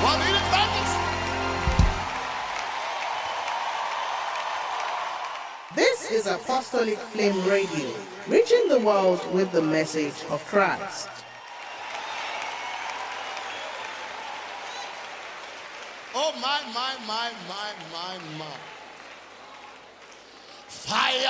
This is Apostolic Flame Radio, reaching the world with the message of Christ. Oh my. Fire